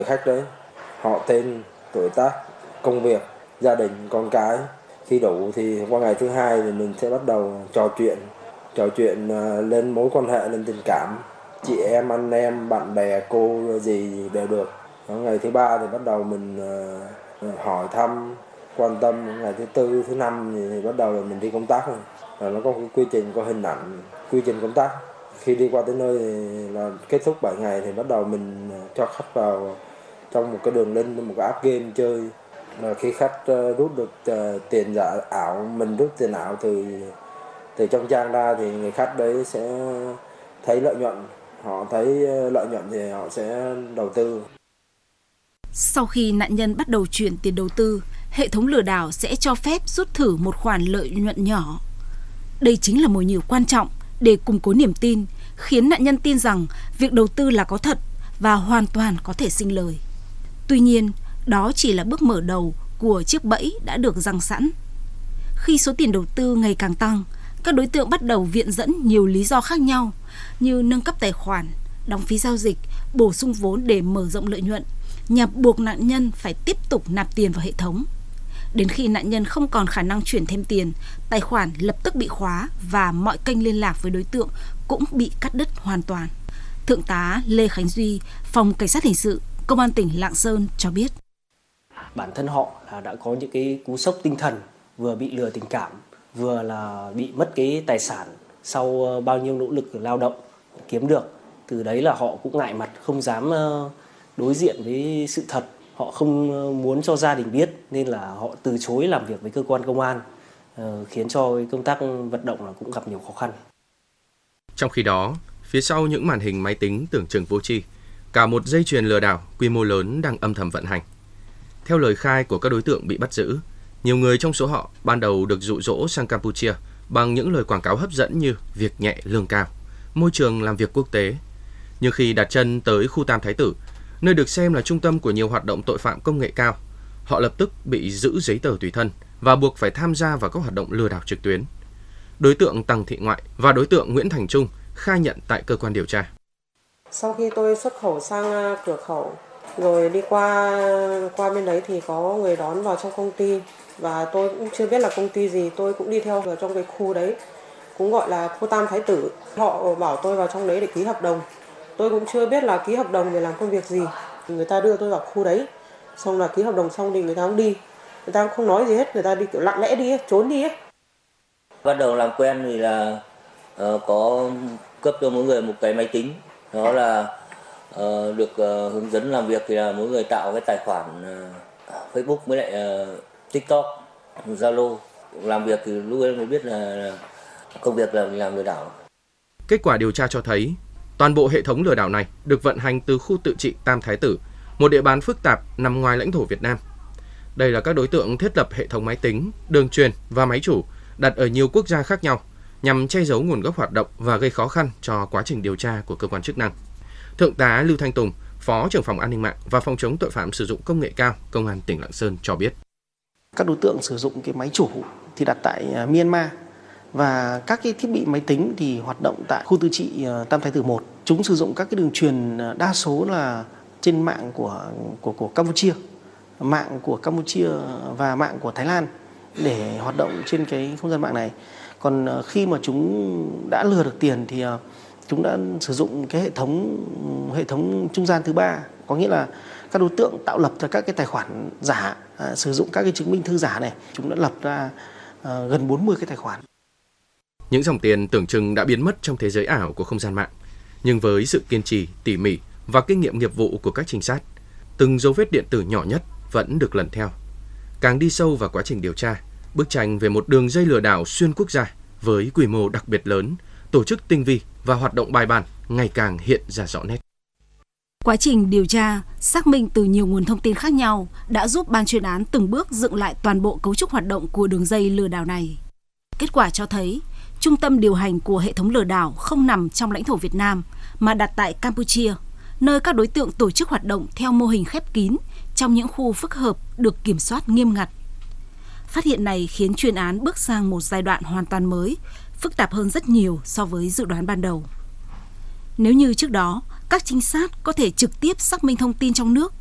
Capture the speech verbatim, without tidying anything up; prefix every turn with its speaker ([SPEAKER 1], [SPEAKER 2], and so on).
[SPEAKER 1] Khách đấy, họ tên, tuổi tác, công việc, gia đình, con cái. Khi đủ thì qua ngày thứ hai thì mình sẽ bắt đầu trò chuyện, trò chuyện lên mối quan hệ, lên tình cảm. Chị em, anh em, bạn bè, cô gì đều được. Ngày thứ ba thì bắt đầu mình hỏi thăm, quan tâm. Ngày thứ tư, thứ năm thì bắt đầu là mình đi công tác rồi. Nó có cái quy trình, có hình ảnh, quy trình công tác. Khi đi qua tới nơi thì là kết thúc bảy ngày thì bắt đầu mình cho khách vào trong một cái đường link, một cái app game chơi. Và khi khách rút được tiền giả ảo, mình rút tiền ảo từ từ trong trang ra thì người khách đấy sẽ thấy lợi nhuận. Họ thấy lợi nhuận thì họ sẽ đầu tư.
[SPEAKER 2] Sau khi nạn nhân bắt đầu chuyển tiền đầu tư, hệ thống lừa đảo sẽ cho phép rút thử một khoản lợi nhuận nhỏ. Đây chính là mồi nhử quan trọng để củng cố niềm tin, khiến nạn nhân tin rằng việc đầu tư là có thật và hoàn toàn có thể sinh lời. Tuy nhiên, đó chỉ là bước mở đầu của chiếc bẫy đã được giăng sẵn. Khi số tiền đầu tư ngày càng tăng, các đối tượng bắt đầu viện dẫn nhiều lý do khác nhau như nâng cấp tài khoản, đóng phí giao dịch, bổ sung vốn để mở rộng lợi nhuận, nhằm buộc nạn nhân phải tiếp tục nạp tiền vào hệ thống. Đến khi nạn nhân không còn khả năng chuyển thêm tiền, tài khoản lập tức bị khóa và mọi kênh liên lạc với đối tượng cũng bị cắt đứt hoàn toàn. Thượng tá Lê Khánh Duy, Phòng Cảnh sát Hình sự, Công an tỉnh Lạng Sơn cho biết.
[SPEAKER 3] Bản thân họ là đã có những cái cú sốc tinh thần, vừa bị lừa tình cảm, vừa là bị mất cái tài sản sau bao nhiêu nỗ lực lao động kiếm được. Từ đấy là họ cũng ngại mặt, không dám đối diện với sự thật. Họ không muốn cho gia đình biết nên là họ từ chối làm việc với cơ quan công an, khiến cho công tác vận động là cũng gặp nhiều khó khăn.
[SPEAKER 4] Trong khi đó, phía sau những màn hình máy tính tưởng chừng vô tri, cả một dây chuyền lừa đảo quy mô lớn đang âm thầm vận hành. Theo lời khai của các đối tượng bị bắt giữ, nhiều người trong số họ ban đầu được dụ dỗ sang Campuchia bằng những lời quảng cáo hấp dẫn như việc nhẹ lương cao, môi trường làm việc quốc tế. Nhưng khi đặt chân tới khu Tam Thái Tử, nơi được xem là trung tâm của nhiều hoạt động tội phạm công nghệ cao, họ lập tức bị giữ giấy tờ tùy thân và buộc phải tham gia vào các hoạt động lừa đảo trực tuyến. Đối tượng Tằng Thị Ngoại và đối tượng Nguyễn Thành Trung khai nhận tại cơ quan điều tra.
[SPEAKER 5] Sau khi tôi xuất khẩu sang cửa khẩu, rồi đi qua qua bên đấy thì có người đón vào trong công ty và tôi cũng chưa biết là công ty gì, tôi cũng đi theo vào trong cái khu đấy, cũng gọi là khu Tam Thái Tử. Họ bảo tôi vào trong đấy để ký hợp đồng. Tôi cũng chưa biết là ký hợp đồng để làm công việc gì. Người ta đưa tôi vào khu đấy, xong là ký hợp đồng xong thì người ta cũng đi. Người ta cũng không nói gì hết, người ta đi kiểu lặng lẽ đi, trốn đi ấy.
[SPEAKER 6] Bắt đầu làm quen thì là uh, có cấp cho mỗi người một cái máy tính. Đó là uh, được uh, hướng dẫn làm việc thì là mỗi người tạo cái tài khoản uh, Facebook với lại uh, TikTok, Zalo. Làm việc thì lúc ấy mới biết là, là công việc là làm lừa đảo.
[SPEAKER 4] Kết quả điều tra cho thấy, toàn bộ hệ thống lừa đảo này được vận hành từ khu tự trị Tam Thái Tử, một địa bàn phức tạp nằm ngoài lãnh thổ Việt Nam. Đây là các đối tượng thiết lập hệ thống máy tính, đường truyền và máy chủ đặt ở nhiều quốc gia khác nhau nhằm che giấu nguồn gốc hoạt động và gây khó khăn cho quá trình điều tra của cơ quan chức năng. Thượng tá Lưu Thanh Tùng, Phó trưởng phòng an ninh mạng và phòng chống tội phạm sử dụng công nghệ cao, Công an tỉnh Lạng Sơn cho biết.
[SPEAKER 7] Các đối tượng sử dụng cái máy chủ thì đặt tại Myanmar và các cái thiết bị máy tính thì hoạt động tại khu tự trị Tam Thái Tử một. Chúng sử dụng các cái đường truyền đa số là trên mạng của của của Campuchia, mạng của Campuchia và mạng của Thái Lan để hoạt động trên cái không gian mạng này. Còn khi mà chúng đã lừa được tiền thì chúng đã sử dụng cái hệ thống hệ thống trung gian thứ ba, có nghĩa là các đối tượng tạo lập ra các cái tài khoản giả, à, sử dụng các cái chứng minh thư giả này, chúng đã lập ra à, gần bốn mươi cái tài khoản.
[SPEAKER 4] Những dòng tiền tưởng chừng đã biến mất trong thế giới ảo của không gian mạng, nhưng với sự kiên trì, tỉ mỉ và kinh nghiệm nghiệp vụ của các trinh sát, từng dấu vết điện tử nhỏ nhất vẫn được lần theo. Càng đi sâu vào quá trình điều tra, bức tranh về một đường dây lừa đảo xuyên quốc gia với quy mô đặc biệt lớn, tổ chức tinh vi và hoạt động bài bản ngày càng hiện ra rõ nét.
[SPEAKER 2] Quá trình điều tra, xác minh từ nhiều nguồn thông tin khác nhau đã giúp ban chuyên án từng bước dựng lại toàn bộ cấu trúc hoạt động của đường dây lừa đảo này. Kết quả cho thấy, trung tâm điều hành của hệ thống lừa đảo không nằm trong lãnh thổ Việt Nam mà đặt tại Campuchia, nơi các đối tượng tổ chức hoạt động theo mô hình khép kín trong những khu phức hợp được kiểm soát nghiêm ngặt. Phát hiện này khiến chuyên án bước sang một giai đoạn hoàn toàn mới, phức tạp hơn rất nhiều so với dự đoán ban đầu. Nếu như trước đó, các trinh sát có thể trực tiếp xác minh thông tin trong nước,